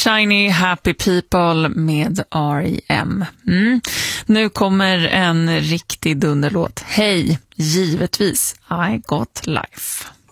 Shiny Happy People med R.E.M. Nu kommer en riktig dunderlåt. Hej, givetvis I Got Life.